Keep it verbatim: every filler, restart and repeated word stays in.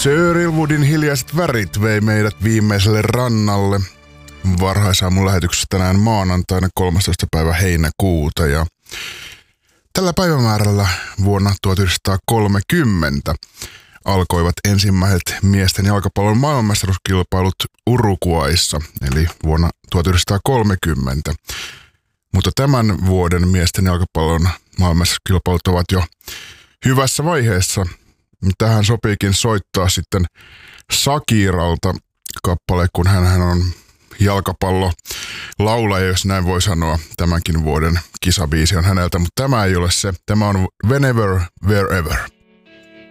Sir Ilwoodin hiljaiset värit vei meidät viimeiselle rannalle varhaisaamun lähetyksessä tänään maanantaina kolmastoista päivä heinäkuuta. Ja tällä päivämäärällä vuonna tuhatyhdeksänsataakolmekymmentä alkoivat ensimmäiset miesten jalkapallon maailmanmestaruuskilpailut Uruguayssa, eli vuonna tuhatyhdeksänsataakolmekymmentä. Mutta tämän vuoden miesten jalkapallon maailmanmestaruuskilpailut ovat jo hyvässä vaiheessa. Tähän sopiikin soittaa sitten Shakiralta kappale, kun hän on jalkapallo laulaja, jos näin voi sanoa. Tämänkin vuoden kisabiisi on häneltä, mutta tämä ei ole se. Tämä on Whenever, Wherever.